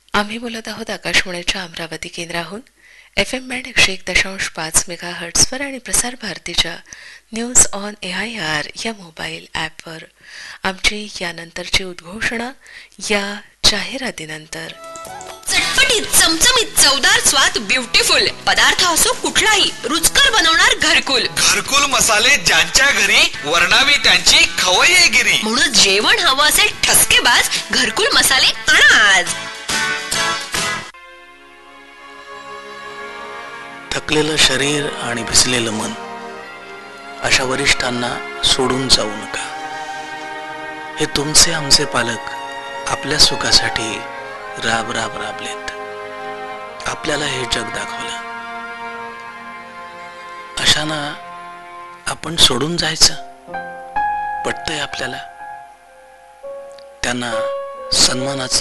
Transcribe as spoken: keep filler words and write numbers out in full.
आम्ही बोलत आहोत आकाशवाणीच्या अमरावती केंद्राहून एफ एम बँड एकशे एक दशांश पाच मेगा हर्ट्सवर आणि प्रसार भारतीच्या news on A I R या मोबाईल ॲपवर. आमची यानंतरची उद्घोषणा या जाहिरातीनंतर. चटपटीत चमचमीत चवदार स्वाद ब्युटिफुल पदार्थ असो कुठलाही रुचकर बनवणार घरकुल. घरकुल मसाले ज्यांच्या घरी वर्णावी त्यांची खवय्येगिरी. म्हणून जेवण हवं असेल ठसकेबाज घरकुल मसाले आणा आज. थकलेलं शरीर आणि भिजलेलं मन अशा वरिष्ठांना सोडून जाऊ नका. हे तुमचे आमचे पालक आपल्या सुखासाठी राब राब राबलेत. आपल्याला हे जग दाखवलं. अशाना आपण सोडून जायचं पटतंय आपल्याला? त्यांना सन्मानाचं